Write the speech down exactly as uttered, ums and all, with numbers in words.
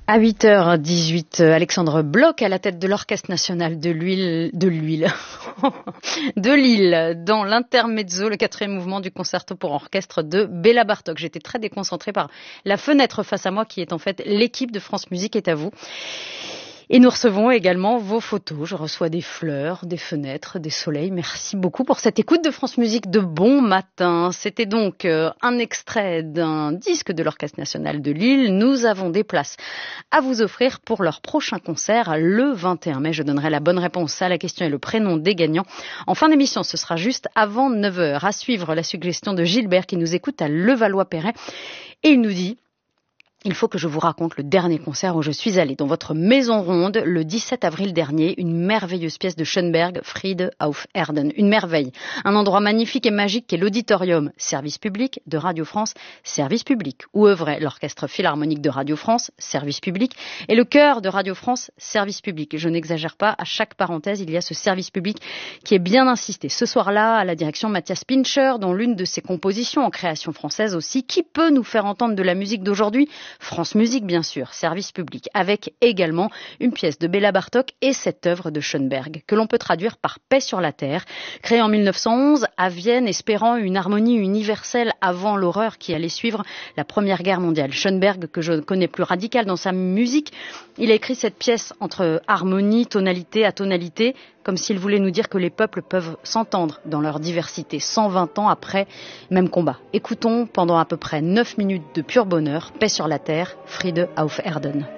À huit heures dix-huit, Alexandre Bloch à la tête de l'Orchestre national de l'huile, de l'huile, de Lille, dans l'intermezzo, le quatrième mouvement du concerto pour orchestre de Béla Bartók. J'étais très déconcentrée par la fenêtre face à moi qui est en fait l'équipe de France Musique est à vous. Et nous recevons également vos photos. Je reçois des fleurs, des fenêtres, des soleils. Merci beaucoup pour cette écoute de France Musique de bon matin. C'était donc euh, un extrait d'un disque de l'Orchestre national de Lille. Nous avons des places à vous offrir pour leur prochain concert le vingt et un mai. Je donnerai la bonne réponse à la question et le prénom des gagnants. En fin d'émission, ce sera juste avant neuf heures. À suivre la suggestion de Gilbert qui nous écoute à Levallois-Perret. Et il nous dit... Il faut que je vous raconte le dernier concert où je suis allée dans votre maison ronde le dix-sept avril dernier, une merveilleuse pièce de Schönberg, Friede auf Erden. Une merveille, un endroit magnifique et magique qu'est l'auditorium service public de Radio France, service public, où œuvrait l'orchestre philharmonique de Radio France, service public, et le chœur de Radio France, service public. Je n'exagère pas, à chaque parenthèse, il y a ce service public qui est bien insisté. Ce soir-là, à la direction Mathias Pincher, dont l'une de ses compositions en création française aussi, qui peut nous faire entendre de la musique d'aujourd'hui? France Musique, bien sûr, service public, avec également une pièce de Béla Bartók et cette œuvre de Schönberg, que l'on peut traduire par Paix sur la Terre, créée en mille neuf cent onze à Vienne, espérant une harmonie universelle avant l'horreur qui allait suivre la Première Guerre mondiale. Schönberg, que je connais plus radical dans sa musique, il a écrit cette pièce entre harmonie, tonalité, atonalité, comme s'il voulait nous dire que les peuples peuvent s'entendre dans leur diversité, cent vingt ans après, même combat. Écoutons pendant à peu près neuf minutes de pur bonheur, Paix sur la Terre, Friede auf Erden.